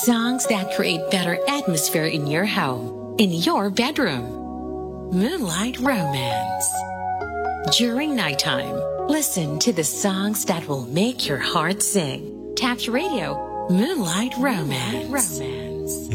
Songs that create better atmosphere in your home, in your bedroom. Moonlight Romance. During nighttime, listen to the songs that will make your heart sing. Tap Radio, Moonlight Romance.